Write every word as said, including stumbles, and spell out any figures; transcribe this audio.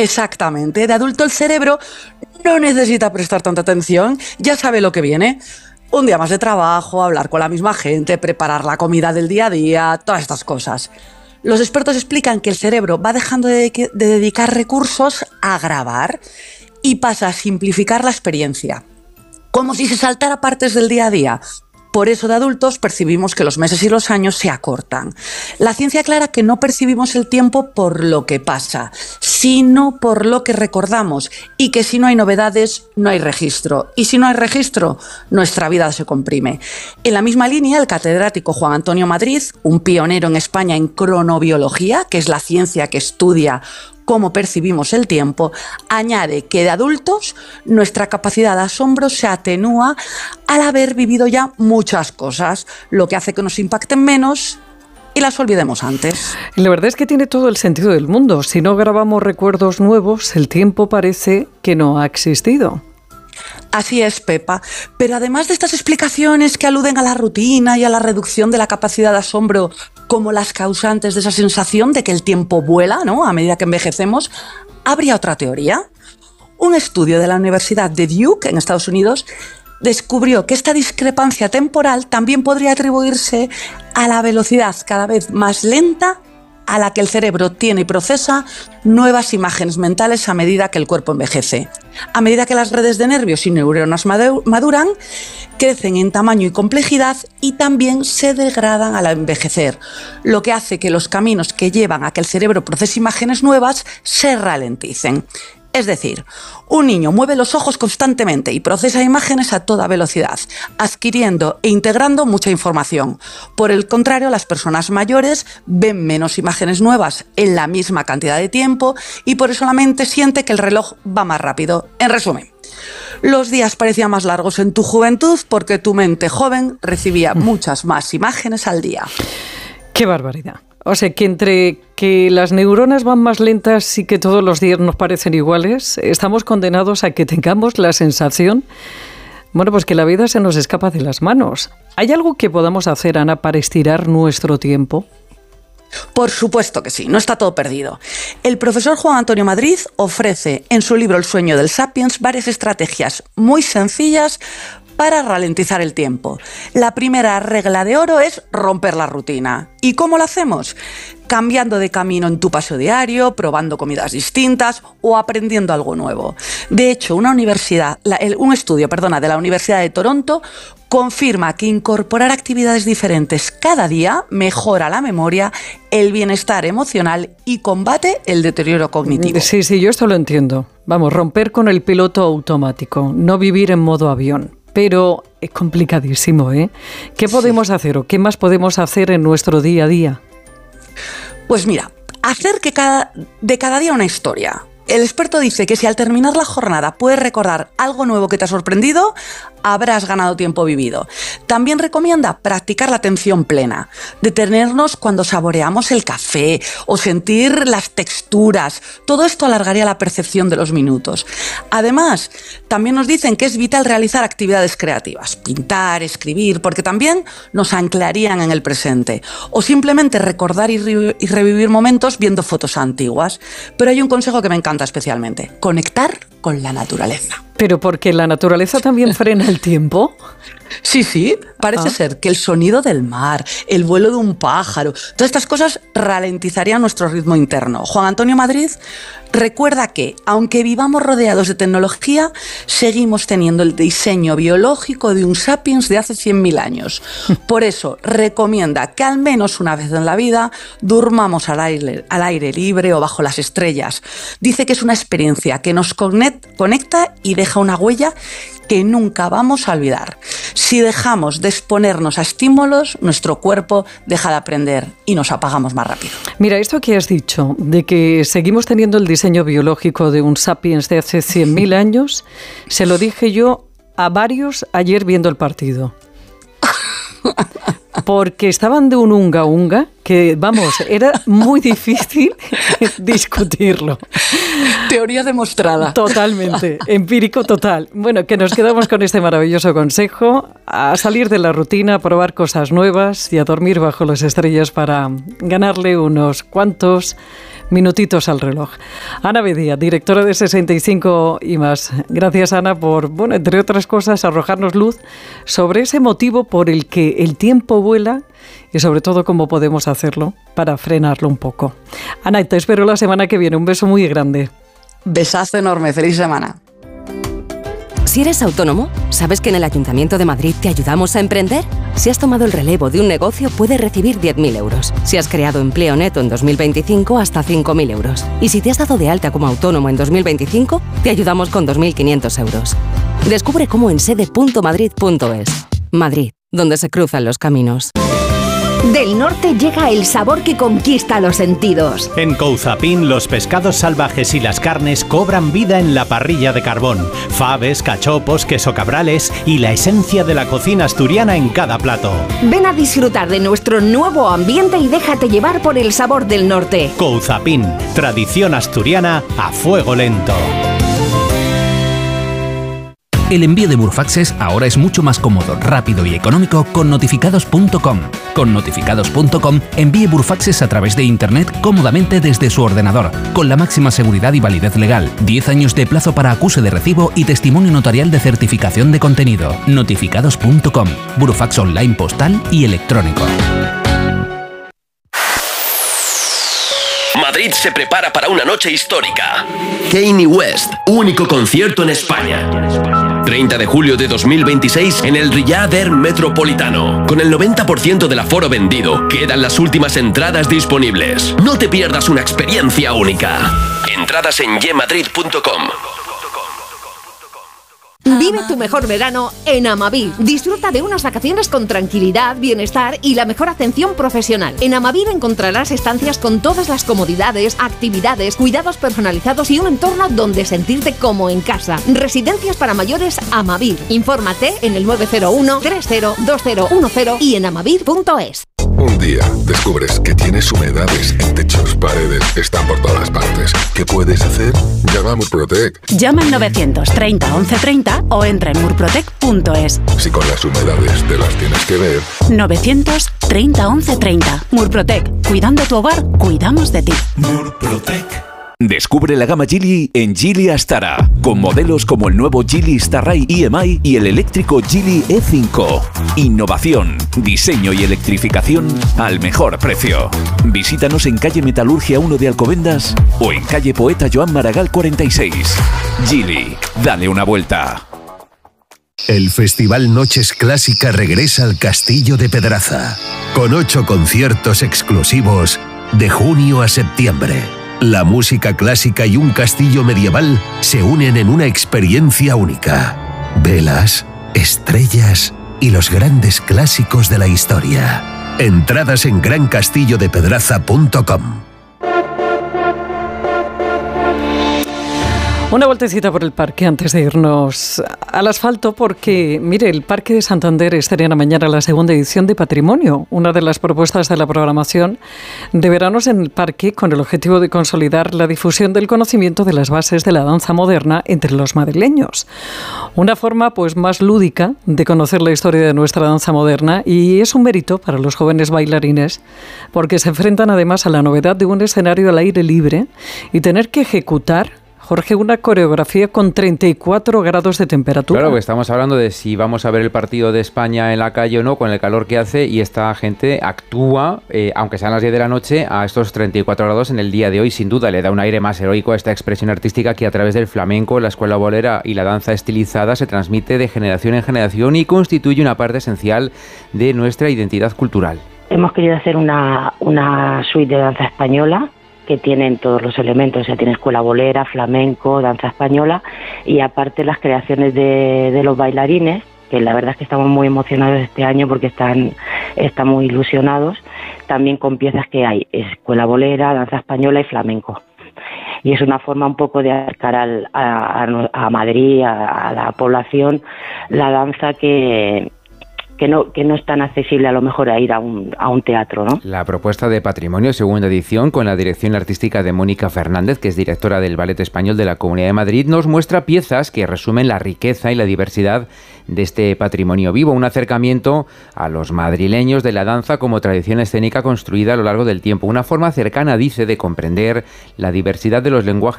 Exactamente. De adulto el cerebro no necesita prestar tanta atención, ya sabe lo que viene. Un día más de trabajo, hablar con la misma gente, preparar la comida del día a día, todas estas cosas. Los expertos explican que el cerebro va dejando de, de dedicar recursos a grabar y pasa a simplificar la experiencia, como si se saltara partes del día a día. Por eso de adultos percibimos que los meses y los años se acortan. La ciencia aclara que no percibimos el tiempo por lo que pasa, sino por lo que recordamos, y que si no hay novedades, no hay registro. Y si no hay registro, nuestra vida se comprime. En la misma línea, el catedrático Juan Antonio Madrid, un pionero en España en cronobiología, que es la ciencia que estudia cómo percibimos el tiempo, añade que de adultos nuestra capacidad de asombro se atenúa al haber vivido ya muchas cosas, lo que hace que nos impacten menos y las olvidemos antes. La verdad es que tiene todo el sentido del mundo. Si no grabamos recuerdos nuevos, el tiempo parece que no ha existido. Así es, Pepa. Pero además de estas explicaciones que aluden a la rutina y a la reducción de la capacidad de asombro como las causantes de esa sensación de que el tiempo vuela, ¿no?, a medida que envejecemos, habría otra teoría. Un estudio de la Universidad de Duke, en Estados Unidos, descubrió que esta discrepancia temporal también podría atribuirse a la velocidad cada vez más lenta a la que el cerebro tiene y procesa nuevas imágenes mentales a medida que el cuerpo envejece. A medida que las redes de nervios y neuronas maduran, crecen en tamaño y complejidad y también se degradan al envejecer, lo que hace que los caminos que llevan a que el cerebro procese imágenes nuevas se ralenticen. Es decir, un niño mueve los ojos constantemente y procesa imágenes a toda velocidad, adquiriendo e integrando mucha información. Por el contrario, las personas mayores ven menos imágenes nuevas en la misma cantidad de tiempo y por eso la mente siente que el reloj va más rápido. En resumen, los días parecían más largos en tu juventud porque tu mente joven recibía muchas más imágenes al día. ¡Qué barbaridad! O sea, que entre que las neuronas van más lentas y que todos los días nos parecen iguales, estamos condenados a que tengamos la sensación, bueno, pues que la vida se nos escapa de las manos. ¿Hay algo que podamos hacer, Ana, para estirar nuestro tiempo? Por supuesto que sí, no está todo perdido. El profesor Juan Antonio Madrid ofrece en su libro El sueño del Sapiens varias estrategias muy sencillas para ralentizar el tiempo. La primera regla de oro es romper la rutina. ¿Y cómo lo hacemos? Cambiando de camino en tu paseo diario, probando comidas distintas o aprendiendo algo nuevo. De hecho, una universidad, la, el, un estudio perdona, de la Universidad de Toronto confirma que incorporar actividades diferentes cada día mejora la memoria, el bienestar emocional y combate el deterioro cognitivo. Sí, sí, yo esto lo entiendo. Vamos, romper con el piloto automático, no vivir en modo avión. Pero es complicadísimo, ¿eh? ¿Qué podemos sí. hacer o qué más podemos hacer en nuestro día a día? Pues mira, hacer que cada, de cada día una historia. El experto dice que si al terminar la jornada puedes recordar algo nuevo que te ha sorprendido, habrás ganado tiempo vivido. También recomienda practicar la atención plena, detenernos cuando saboreamos el café o sentir las texturas. Todo esto alargaría la percepción de los minutos. Además, también nos dicen que es vital realizar actividades creativas, pintar, escribir, porque también nos anclarían en el presente. O simplemente recordar y, re- y revivir momentos viendo fotos antiguas. Pero hay un consejo que me encanta especialmente: conectar con la naturaleza. ¿Pero porque la naturaleza también frena el tiempo? Sí, sí, parece ah. ser que el sonido del mar, el vuelo de un pájaro, todas estas cosas ralentizarían nuestro ritmo interno. Juan Antonio Madrid recuerda que, aunque vivamos rodeados de tecnología, seguimos teniendo el diseño biológico de un sapiens de hace cien mil años. Por eso, recomienda que al menos una vez en la vida durmamos al aire, al aire libre o bajo las estrellas. Dice que es una experiencia que nos conecta y deja una huella que nunca vamos a olvidar. Si dejamos de exponernos a estímulos, nuestro cuerpo deja de aprender y nos apagamos más rápido. Mira, esto que has dicho, de que seguimos teniendo el diseño biológico de un sapiens de hace cien mil años, se lo dije yo a varios ayer viendo el partido. Porque estaban de un unga unga que, vamos, era muy difícil discutirlo. Teoría demostrada. Totalmente, empírico total. Bueno, que nos quedamos con este maravilloso consejo: a salir de la rutina, a probar cosas nuevas y a dormir bajo las estrellas para ganarle unos cuantos minutitos al reloj. Ana Bedía, directora de sesenta y cinco y más. Gracias, Ana, por, bueno, entre otras cosas, arrojarnos luz sobre ese motivo por el que el tiempo vuela y sobre todo cómo podemos hacerlo para frenarlo un poco. Ana, te espero la semana que viene. Un beso muy grande. Besazo enorme. Feliz semana. Si eres autónomo, ¿sabes que en el Ayuntamiento de Madrid te ayudamos a emprender? Si has tomado el relevo de un negocio, puedes recibir diez mil euros. Si has creado empleo neto en dos mil veinticinco, hasta cinco mil euros. Y si te has dado de alta como autónomo en dos mil veinticinco, te ayudamos con dos mil quinientos euros. Descubre cómo en sede punto madrid punto es. Madrid, donde se cruzan los caminos. Del norte llega el sabor que conquista los sentidos. En Couzapin, los pescados salvajes y las carnes cobran vida en la parrilla de carbón. Faves, cachopos, queso cabrales y la esencia de la cocina asturiana en cada plato. Ven a disfrutar de nuestro nuevo ambiente y déjate llevar por el sabor del norte. Couzapin, tradición asturiana a fuego lento. El envío de Burfaxes ahora es mucho más cómodo, rápido y económico con notificados punto com. Con notificados punto com envíe Burfaxes a través de Internet cómodamente desde su ordenador, con la máxima seguridad y validez legal, diez años de plazo para acuse de recibo y testimonio notarial de certificación de contenido. notificados punto com, Burfax online postal y electrónico. Madrid se prepara para una noche histórica. Kanye West, único concierto en España. treinta de julio de dos mil veintiséis en el Riyadh Air Metropolitano. Con el noventa por ciento del aforo vendido, quedan las últimas entradas disponibles. No te pierdas una experiencia única. Entradas en ye madrid punto com. Vive tu mejor verano en Amavir. Disfruta de unas vacaciones con tranquilidad, bienestar y la mejor atención profesional. En Amavir encontrarás estancias con todas las comodidades, actividades, cuidados personalizados y un entorno donde sentirte como en casa. Residencias para mayores Amavir. Infórmate en el nueve cero uno, tres cero, dos cero uno cero y en amavir punto es. Un día descubres que tienes humedades en techos, paredes, están por todas partes. ¿Qué puedes hacer? Llama a Murprotec. Llama al novecientos treinta once treinta o entra en murprotec punto es. Si con las humedades te las tienes que ver. novecientos treinta once treinta. Murprotec. Cuidando tu hogar, cuidamos de ti. Murprotec. Descubre la gama Geely en Geely Astara, con modelos como el nuevo Geely Starray E M I y el eléctrico Geely E cinco. Innovación, diseño y electrificación al mejor precio. Visítanos en calle Metalurgia uno de Alcobendas o en calle Poeta Joan Maragall cuarenta y seis. Geely, dale una vuelta. El Festival Noches Clásica regresa al Castillo de Pedraza, con ocho conciertos exclusivos de junio a septiembre. La música clásica y un castillo medieval se unen en una experiencia única. Velas, estrellas y los grandes clásicos de la historia. Entradas en gran castillo de pedraza punto com. Una vueltecita por el parque antes de irnos al asfalto porque, mire, el Parque de Santander estrena mañana la segunda edición de Patrimonio, una de las propuestas de la programación de veranos en el parque con el objetivo de consolidar la difusión del conocimiento de las bases de la danza moderna entre los madrileños. Una forma pues más lúdica de conocer la historia de nuestra danza moderna y es un mérito para los jóvenes bailarines porque se enfrentan además a la novedad de un escenario al aire libre y tener que ejecutar, Jorge, una coreografía con treinta y cuatro grados de temperatura. Claro, que estamos hablando de si vamos a ver el partido de España en la calle o no, con el calor que hace, y esta gente actúa, eh, aunque sean las diez de la noche, a estos treinta y cuatro grados en el día de hoy. Sin duda, le da un aire más heroico a esta expresión artística que a través del flamenco, la escuela bolera y la danza estilizada se transmite de generación en generación y constituye una parte esencial de nuestra identidad cultural. Hemos querido hacer una, una suite de danza española que tienen todos los elementos, o sea, tiene escuela bolera, flamenco, danza española y aparte las creaciones de, de los bailarines, que la verdad es que estamos muy emocionados este año porque están, están muy ilusionados, también con piezas que hay, escuela bolera, danza española y flamenco. Y es una forma un poco de acercar al, a, a Madrid, a, a la población, la danza que... que no que no es tan accesible a lo mejor a ir a un, a un teatro, ¿no? La propuesta de Patrimonio, segunda edición, con la dirección artística de Mónica Fernández, que es directora del Ballet Español de la Comunidad de Madrid, nos muestra piezas que resumen la riqueza y la diversidad de este patrimonio vivo, un acercamiento a los madrileños de la danza como tradición escénica construida a lo largo del tiempo, una forma cercana, dice, de comprender la diversidad de los lenguajes